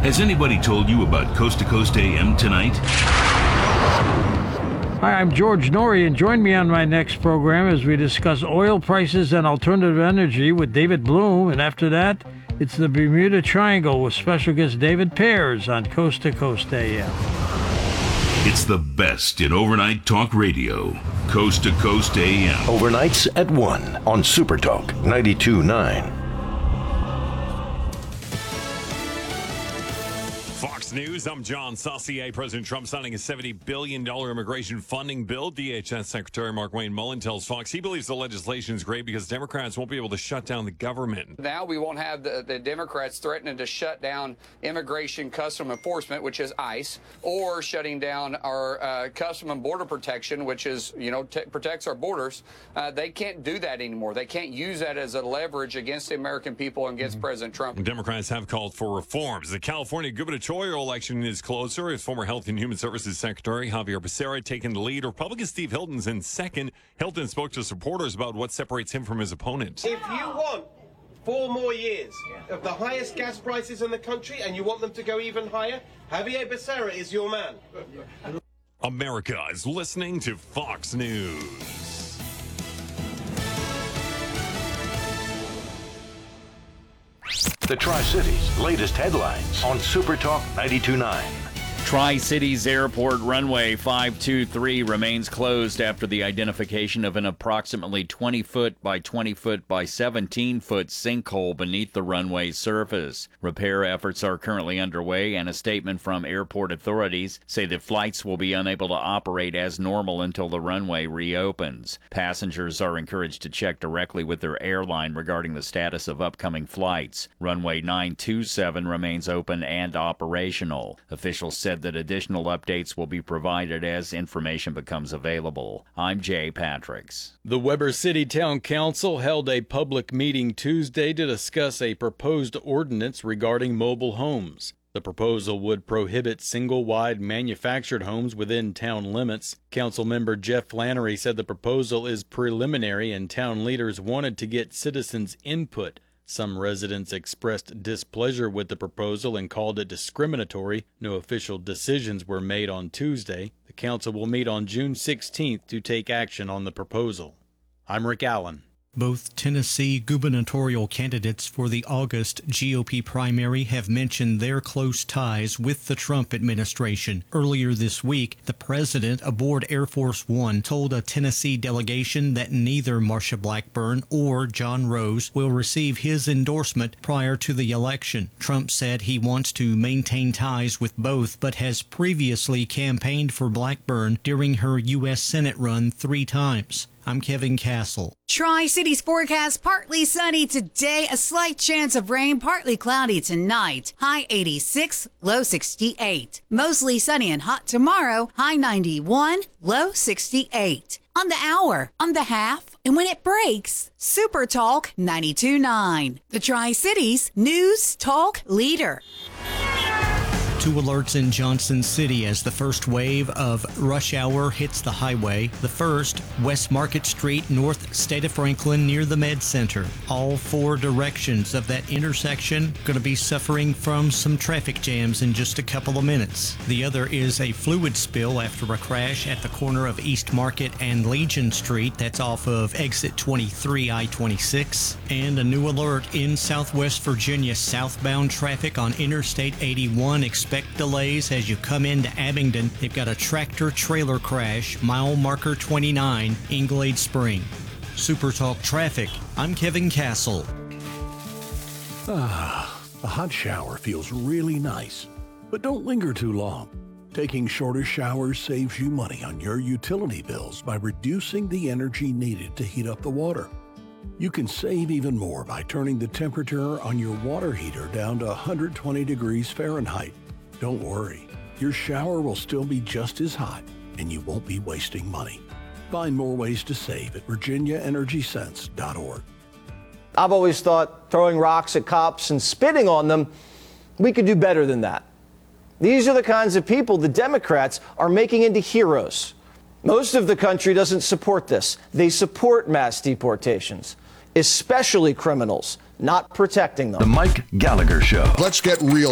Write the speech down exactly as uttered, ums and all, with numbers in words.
Has anybody told you about Coast to Coast A M tonight? Hi, I'm George Norrie, and join me on my next program as we discuss oil prices and alternative energy with David Bloom. And after that, it's the Bermuda Triangle with special guest David Pears on Coast to Coast A M. It's the best in overnight talk radio. Coast to Coast A M. Overnights at one on Super Talk ninety-two point nine. Fox News, I'm John Saucier. President Trump signing a seventy billion dollars immigration funding bill. D H S Secretary Mark Wayne Mullen tells Fox he believes the legislation is great because Democrats won't be able to shut down the government. Now we won't have the, the Democrats threatening to shut down Immigration Custom Enforcement, which is ICE, or shutting down our uh, Custom and Border Protection, which is, you know, t- protects our borders. Uh, they can't do that anymore. They can't use that as a leverage against the American people and against mm-hmm. President Trump. Democrats have called for reforms. The California gubernatorial election is closer as former Health and Human Services Secretary Javier Becerra taking the lead. Republican Steve Hilton's in second. Hilton spoke to supporters about what separates him from his opponent. If you want four more years of the highest gas prices in the country and you want them to go even higher, Javier Becerra is your man. America is listening to Fox News. The Tri-Cities latest headlines on Super Talk ninety-two point nine. Tri-Cities Airport runway five two three remains closed after the identification of an approximately twenty foot by twenty foot by seventeen foot sinkhole beneath the runway's surface. Repair efforts are currently underway, and a statement from airport authorities say that flights will be unable to operate as normal until the runway reopens. Passengers are encouraged to check directly with their airline regarding the status of upcoming flights. Runway nine two seven remains open and operational. Officials said that additional updates will be provided as information becomes available. I'm Jay Patricks. The Weber City Town Council held a public meeting Tuesday to discuss a proposed ordinance regarding mobile homes. The proposal would prohibit single-wide manufactured homes within town limits. Councilmember Jeff Flannery said the proposal is preliminary and town leaders wanted to get citizens' input. Some residents expressed displeasure with the proposal and called it discriminatory. No official decisions were made on Tuesday. The council will meet on June sixteenth to take action on the proposal. I'm Rick Allen. Both Tennessee gubernatorial candidates for the August G O P primary have mentioned their close ties with the Trump administration. Earlier this week, the president aboard Air Force One told a Tennessee delegation that neither Marsha Blackburn or John Rose will receive his endorsement prior to the election. Trump said he wants to maintain ties with both, but has previously campaigned for Blackburn during her U S Senate run three times. I'm Kevin Castle. Tri-Cities forecast, partly sunny today, a slight chance of rain, partly cloudy tonight. High eighty-six, low sixty-eight. Mostly sunny and hot tomorrow, high ninety-one, low sixty-eight. On the hour, on the half, and when it breaks, Super Talk ninety-two point nine. The Tri-Cities News Talk Leader. Two alerts in Johnson City as the first wave of rush hour hits the highway. The first, West Market Street, north State of Franklin, near the Med Center. All four directions of that intersection going to be suffering from some traffic jams in just a couple of minutes. The other is a fluid spill after a crash at the corner of East Market and Legion Street. That's off of exit twenty-three I twenty-six. And a new alert in Southwest Virginia, southbound traffic on Interstate eighty-one. Expect delays as you come into Abingdon. They've got a tractor-trailer crash, mile marker twenty-nine, in Glade Spring. Super Talk Traffic, I'm Kevin Castle. Ah, a hot shower feels really nice, but don't linger too long. Taking shorter showers saves you money on your utility bills by reducing the energy needed to heat up the water. You can save even more by turning the temperature on your water heater down to one hundred twenty degrees Fahrenheit. Don't worry, your shower will still be just as hot and you won't be wasting money. Find more ways to save at virginia energy sense dot org. I've always thought throwing rocks at cops and spitting on them, we could do better than that. These are the kinds of people the Democrats are making into heroes. Most of the country doesn't support this. They support mass deportations, especially criminals, not protecting them. The Mike Gallagher Show. Let's get real.